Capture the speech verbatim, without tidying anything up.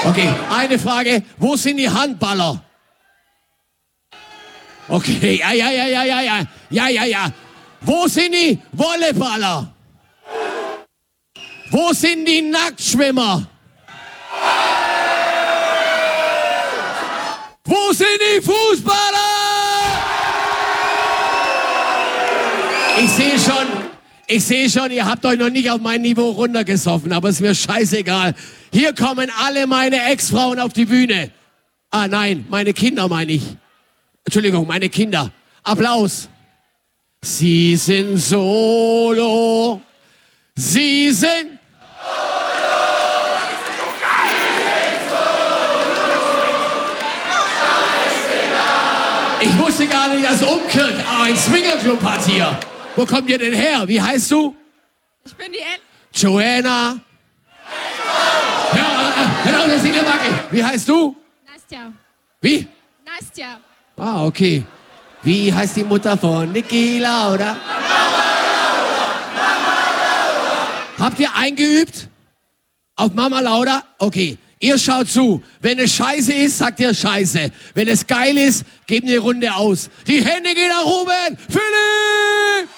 Okay, eine Frage. Wo sind die Handballer? Okay, ja, ja, ja, ja, ja, ja, ja, ja, ja. Wo sind die Volleyballer? Wo sind die Nacktschwimmer? Wo sind die Fußballer? Ich sehe schon, ich sehe schon, ihr habt euch noch nicht auf mein Niveau runtergesoffen, aber ist mir scheißegal. Hier kommen alle meine Ex-Frauen auf die Bühne. Ah nein, meine Kinder meine ich. Entschuldigung, meine Kinder. Applaus. Sie sind solo. Sie sind... Ich wusste gar nicht, dass Umkirk ein Swingerclub hat hier. Wo kommt ihr denn her? Wie heißt du? Ich bin die El Joanna. Ja, äh, genau, das ist die Backe. Wie heißt du? Nastja. Wie? Nastja. Ah, okay. Wie heißt die Mutter von Niki Lauda? Habt ihr eingeübt? Auf Mama Lauda? Okay. Ihr schaut zu. Wenn es scheiße ist, sagt ihr scheiße. Wenn es geil ist, gebt eine Runde aus. Die Hände gehen nach oben. Philipp!